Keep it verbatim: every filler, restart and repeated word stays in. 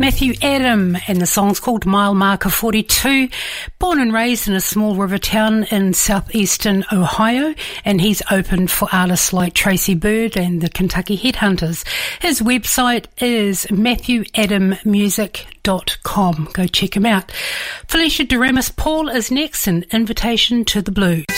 Matthew Adam, and the song's called Mile Marker forty-two. Born and raised in a small river town in southeastern Ohio, and he's opened for artists like Tracy Bird and the Kentucky Headhunters. His website is matthew adam music dot com. Go check him out. Felicia Deramus Paul is next, an Invitation to the Blues.